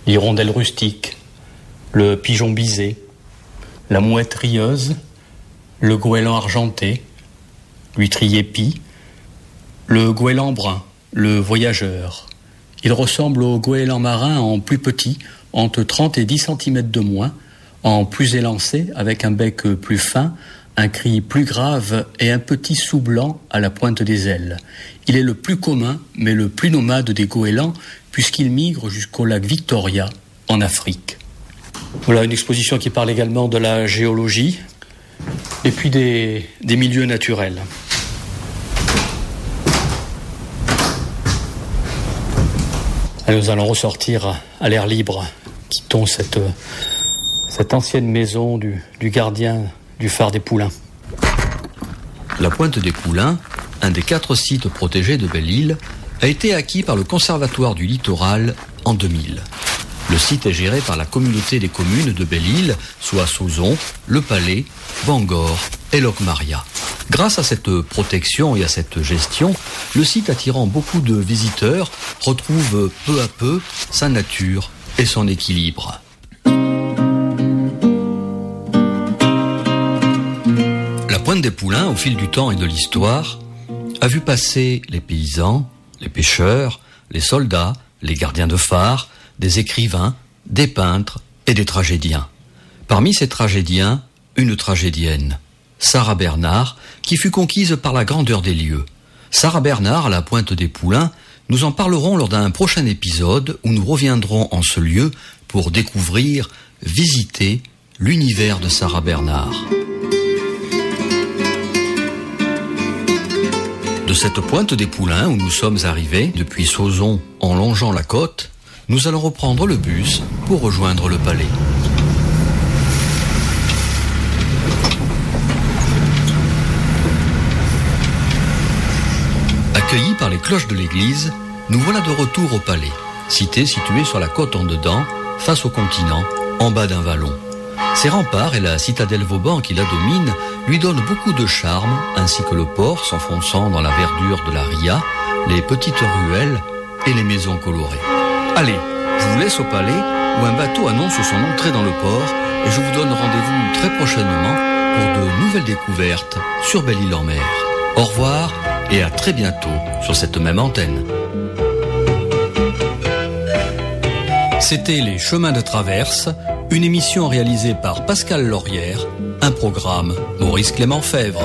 l'hirondelle rustique, le pigeon bisé, la mouette rieuse, le goéland argenté, l'huîtrier pie, le goéland brun, le voyageur. Il ressemble au goéland marin en plus petit, entre 30 et 10 cm de moins, en plus élancé, avec un bec plus fin, un cri plus grave et un petit sou blanc à la pointe des ailes. Il est le plus commun, mais le plus nomade des goélands, puisqu'il migre jusqu'au lac Victoria, en Afrique. Voilà une exposition qui parle également de la géologie et puis des milieux naturels. Et nous allons ressortir à l'air libre, quittons cette ancienne maison du gardien du phare des Poulains. La pointe des Poulains, un des 4 sites protégés de Belle-Île, a été acquis par le Conservatoire du Littoral en 2000. Le site est géré par la communauté des communes de Belle-Île, soit Sauzon, Le Palais, Bangor et Locmaria. Grâce à cette protection et à cette gestion, le site attirant beaucoup de visiteurs retrouve peu à peu sa nature et son équilibre. La pointe des Poulains, au fil du temps et de l'histoire, a vu passer les paysans, les pêcheurs, les soldats, les gardiens de phare, des écrivains, des peintres et des tragédiens. Parmi ces tragédiens, une tragédienne, Sarah Bernard, qui fut conquise par la grandeur des lieux. Sarah Bernard, à la pointe des Poulains, nous en parlerons lors d'un prochain épisode où nous reviendrons en ce lieu pour découvrir, visiter l'univers de Sarah Bernard. De cette pointe des Poulains où nous sommes arrivés, depuis Sauzon en longeant la côte, nous allons reprendre le bus pour rejoindre le palais. Accueillis par les cloches de l'église, nous voilà de retour au palais, cité située sur la côte en dedans, face au continent, en bas d'un vallon. Ses remparts et la citadelle Vauban qui la domine lui donnent beaucoup de charme, ainsi que le port s'enfonçant dans la verdure de la ria, les petites ruelles et les maisons colorées. Allez, je vous laisse au palais où un bateau annonce son entrée dans le port et je vous donne rendez-vous très prochainement pour de nouvelles découvertes sur Belle-Île-en-Mer. Au revoir et à très bientôt sur cette même antenne. C'était Les Chemins de Traverse, une émission réalisée par Pascal Laurière, un programme Maurice Clément Fèvre.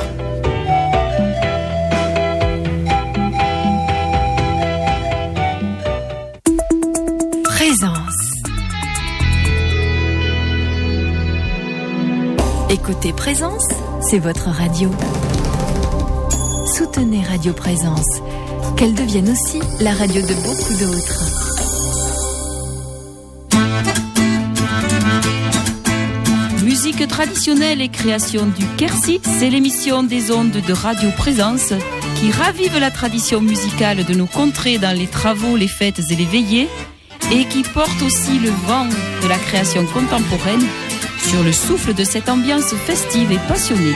Présence. Écoutez Présence, c'est votre radio. Soutenez Radio Présence, qu'elle devienne aussi la radio de beaucoup d'autres. Musique traditionnelle et création du Quercy, c'est l'émission des ondes de Radio Présence qui ravive la tradition musicale de nos contrées dans les travaux, les fêtes et les veillées et qui porte aussi le vent de la création contemporaine sur le souffle de cette ambiance festive et passionnée.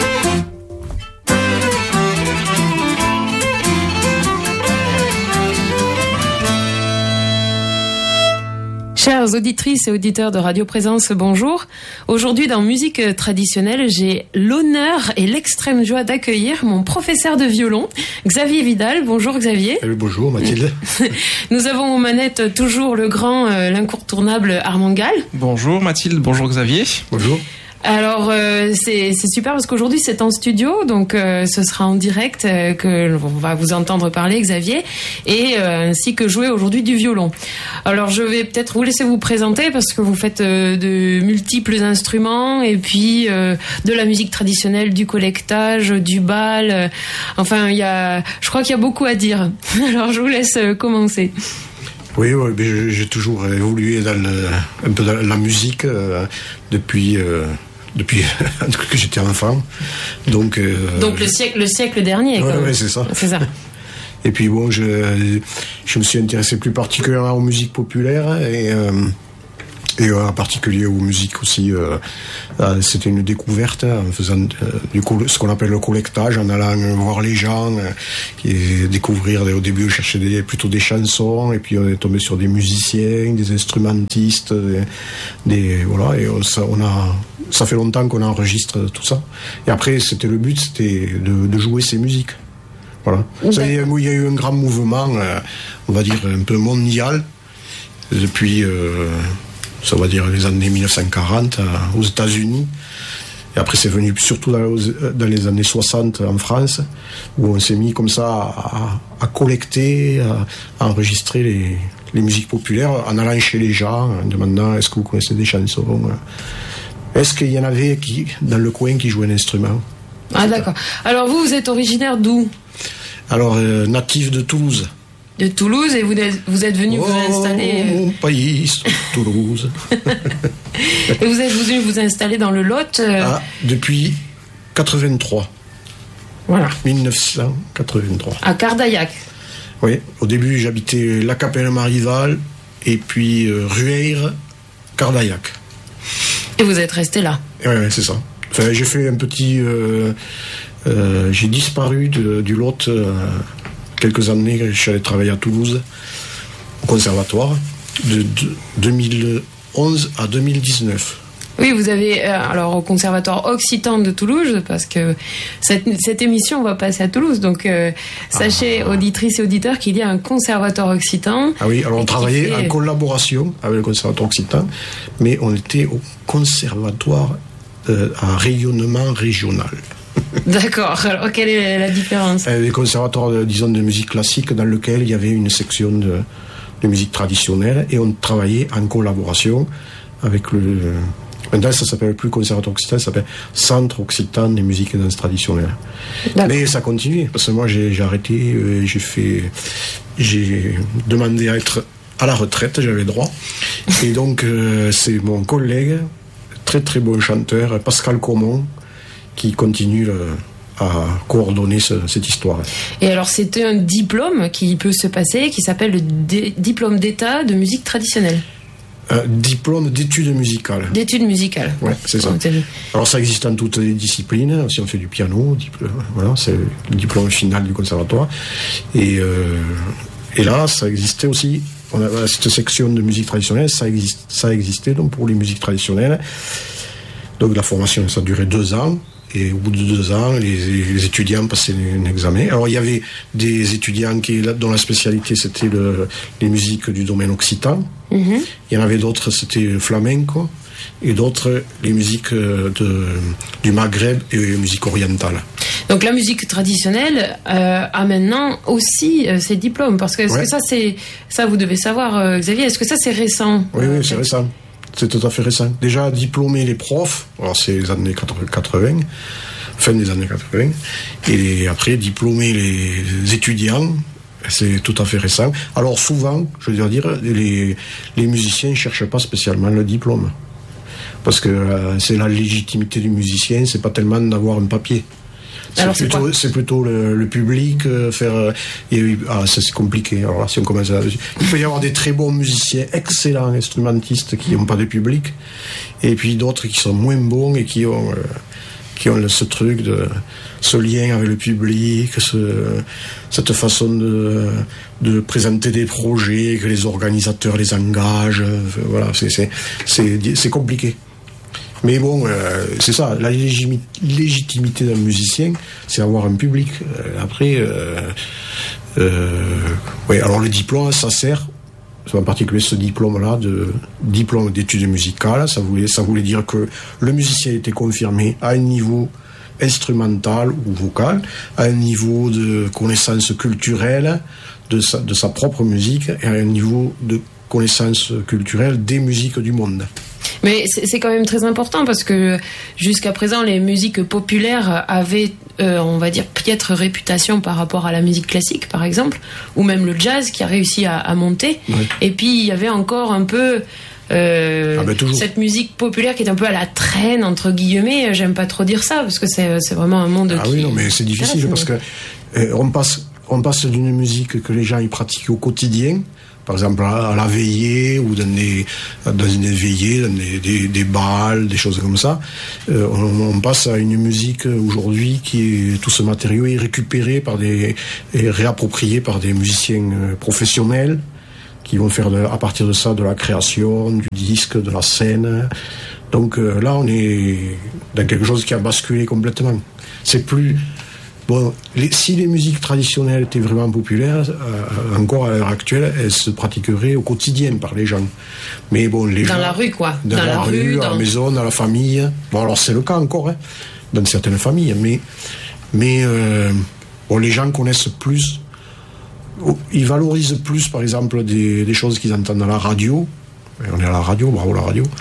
Chères auditrices et auditeurs de Radio Présence, bonjour. Aujourd'hui, dans Musique traditionnelle, j'ai l'honneur et l'extrême joie d'accueillir mon professeur de violon, Xavier Vidal. Bonjour Xavier. Bonjour Mathilde. Nous avons aux manettes toujours le grand, l'incontournable Armand Gall. Bonjour Mathilde, bonjour Xavier. Bonjour. Alors c'est super parce qu'aujourd'hui c'est en studio, donc ce sera en direct que on va vous entendre parler Xavier et ainsi que jouer aujourd'hui du violon. Alors je vais peut-être vous laisser vous présenter parce que vous faites de multiples instruments et puis de la musique traditionnelle, du collectage, du bal. Enfin je crois qu'il y a beaucoup à dire. Alors je vous laisse commencer. Oui, j'ai toujours évolué un peu dans la musique depuis que j'étais enfant. Donc le siècle dernier. Oui, c'est ça. C'est ça. Et puis bon, je me suis intéressé plus particulièrement aux musiques populaires et Et en particulier aux musiques aussi, c'était une découverte en faisant ce qu'on appelle le collectage, en allant voir les gens, et découvrir. Au début, on cherchait plutôt des chansons, et puis on est tombé sur des musiciens, des instrumentistes, voilà. Et ça fait longtemps qu'on enregistre tout ça. Et après, le but, c'était de jouer ces musiques. Voilà. Il y a eu un grand mouvement, on va dire un peu mondial, depuis, ça va dire les années 1940 aux États-Unis. Et après, c'est venu surtout dans les années 60 en France, où on s'est mis comme ça à collecter, à enregistrer les musiques populaires, en allant chez les gens, en demandant est-ce que vous connaissez des chansons, est-ce qu'il y en avait dans le coin qui jouaient un instrument. Ah d'accord. Alors vous êtes originaire d'où? Alors, natif de Toulouse. De Toulouse, et vous êtes venu vous installer... mon pays, Toulouse. Et vous êtes venu vous installer dans le Lot depuis 83. Voilà. 1983. À Cardaillac. Oui, au début j'habitais La Capelle-Marival, et puis Rueil, Cardaillac. Et vous êtes resté là? Oui, c'est ça. Enfin, j'ai fait un petit... j'ai disparu du Lot quelques années. Je suis allé travailler à Toulouse, au conservatoire, de 2011 à 2019. Oui, vous avez alors au Conservatoire Occitan de Toulouse, parce que cette émission va passer à Toulouse, donc sachez, auditrices et auditeurs, qu'il y a un Conservatoire Occitan. Ah oui, alors on travaillait en collaboration avec le Conservatoire Occitan, mais on était au Conservatoire à rayonnement régional. D'accord, alors quelle est la différence? Les conservatoires, disons, de musique classique, dans lequel il y avait une section de musique traditionnelle, et on travaillait en collaboration avec maintenant ça s'appelle plus Conservatoire Occitan, ça s'appelle Centre Occitan des musiques et danses traditionnelles. Mais ça continue, parce que moi j'ai arrêté, j'ai demandé à être à la retraite, j'avais droit, et donc c'est mon collègue, très très bon chanteur, Pascal Comon, qui continue à coordonner cette histoire. Et alors, c'était un diplôme qui peut se passer, qui s'appelle le diplôme d'État de musique traditionnelle. Diplôme d'études musicales. D'études musicales. Ouais, c'est ça. Alors, ça existe en toutes les disciplines. Si on fait du piano, voilà, c'est le diplôme final du conservatoire. Et là, ça existait aussi. On a cette section de musique traditionnelle, ça existait donc pour les musiques traditionnelles. Donc la formation, ça durait 2 ans. Et au bout de 2 ans, les étudiants passaient un examen. Alors il y avait des étudiants dont la spécialité c'était les musiques du domaine occitan. Mm-hmm. Il y en avait d'autres, c'était flamenco, et d'autres les musiques du Maghreb et les musiques orientales. Donc la musique traditionnelle a maintenant aussi ses diplômes, parce que est-ce que ça vous devez savoir, Xavier, est-ce que ça c'est récent? Oui, c'est récent. C'est tout à fait récent. Déjà, diplômer les profs, alors c'est les années 80, fin des années 80, et après, diplômer les étudiants, c'est tout à fait récent. Alors souvent, je veux dire, les musiciens ne cherchent pas spécialement le diplôme. Parce que c'est la légitimité du musicien, c'est pas tellement d'avoir un papier. C'est plutôt le public faire. Ça c'est compliqué. Alors là, si on commence il peut y avoir des très bons musiciens, excellents instrumentistes qui n'ont pas de public, et puis d'autres qui sont moins bons et qui ont ce truc ce lien avec le public, cette façon de présenter des projets, que les organisateurs les engagent. Voilà, c'est compliqué. Mais bon, c'est ça, la légitimité d'un musicien, c'est avoir un public. Après, alors le diplôme, ça sert, en particulier ce diplôme-là, diplôme d'études musicales, ça voulait dire que le musicien était confirmé à un niveau instrumental ou vocal, à un niveau de connaissance culturelle de sa propre musique, et à un niveau de connaissance culturelle des musiques du monde. Mais c'est quand même très important, parce que jusqu'à présent, les musiques populaires avaient, on va dire, piètre réputation par rapport à la musique classique, par exemple, ou même le jazz qui a réussi à monter. Ouais. Et puis, il y avait encore un peu cette musique populaire qui est un peu à la traîne, entre guillemets. J'aime pas trop dire ça, parce que c'est vraiment un monde qui... oui, non, mais c'est difficile, parce que on passe d'une musique que les gens y pratiquent au quotidien, Par exemple, à la veillée ou dans une veillée, dans des bals, des choses comme ça. On passe à une musique aujourd'hui tout ce matériau est récupéré et réapproprié par des musiciens professionnels qui vont faire à partir de ça de la création, du disque, de la scène. Donc là, on est dans quelque chose qui a basculé complètement. C'est plus... Bon, si les musiques traditionnelles étaient vraiment populaires, encore à l'heure actuelle, elles se pratiqueraient au quotidien par les gens. Mais bon, les gens... Dans la rue, quoi. Dans la rue, à la maison, dans la famille. Bon, alors c'est le cas encore, hein, dans certaines familles. Mais bon, les gens connaissent plus... Ils valorisent plus, par exemple, des choses qu'ils entendent dans la radio. On est à la radio, bravo la radio.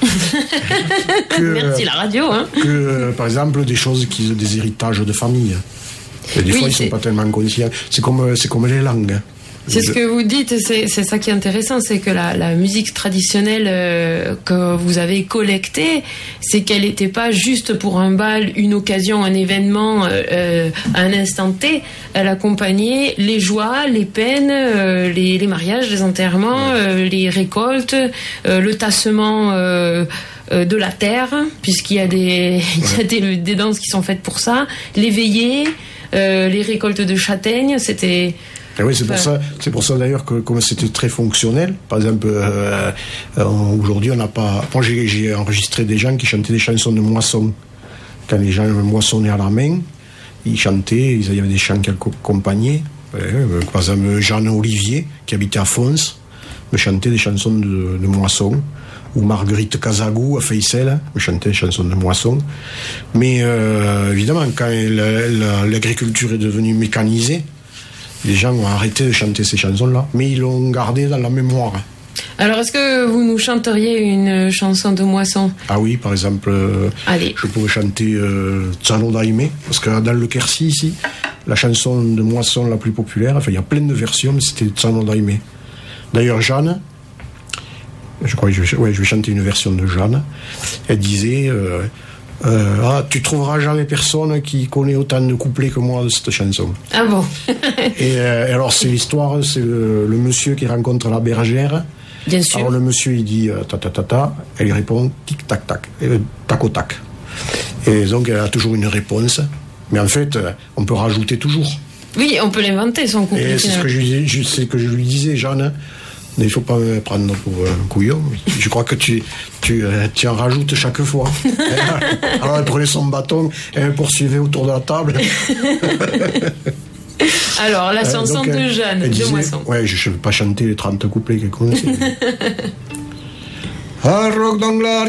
Merci la radio. Hein. Que, par exemple, des héritages de famille. Et des fois, ils ne sont pas tellement conscients. C'est comme les langues. C'est ce que vous dites, c'est ça qui est intéressant, c'est que la musique traditionnelle que vous avez collectée, c'est qu'elle n'était pas juste pour un bal, une occasion, un événement, à un instant T. Elle accompagnait les joies, les peines, les mariages, les enterrements, les récoltes, le tassement de la terre, puisqu'il y a des danses qui sont faites pour ça, les veillées, les récoltes de châtaignes, c'était... Et oui, c'est pour ça d'ailleurs que comme c'était très fonctionnel, par exemple, aujourd'hui on n'a pas... Moi j'ai enregistré des gens qui chantaient des chansons de moisson. Quand les gens moissonnaient à la main, ils chantaient, il y avait des chants qui accompagnaient. Par exemple, Jeanne Olivier, qui habitait à Fons, me chantait des chansons de moisson. Ou Marguerite Casagou à Feissel, me chantait des chansons de moisson. Mais évidemment, quand l'agriculture est devenue mécanisée, les gens ont arrêté de chanter ces chansons-là, mais ils l'ont gardé dans la mémoire. Alors, est-ce que vous nous chanteriez une chanson de moisson ? Ah oui, par exemple, je pourrais chanter Tsano Daime, parce que dans le Quercy, ici, la chanson de moisson la plus populaire, enfin, il y a plein de versions, mais c'était Tsano Daime. D'ailleurs, Jeanne, je crois que je vais chanter une version de Jeanne, elle disait... tu trouveras jamais personne qui connaît autant de couplets que moi de cette chanson. Ah bon? Et alors c'est l'histoire, c'est le monsieur qui rencontre la bergère. Bien sûr. Alors le monsieur il dit ta ta ta ta, elle lui répond tic tac tac, tac au tac. Et donc elle a toujours une réponse, mais en fait on peut rajouter toujours. Oui, on peut l'inventer son couplet. Et c'est ce que je lui disais, Jeanne. Mais il ne faut pas me prendre pour un couillon. Je crois que tu en rajoutes chaque fois. Alors elle prenait son bâton et elle poursuivait autour de la table. Alors, la chanson de Jeanne, de Moisson. Ouais, je ne vais pas chanter les 30 couplets qu'elle connaissait. Un rock d'anglar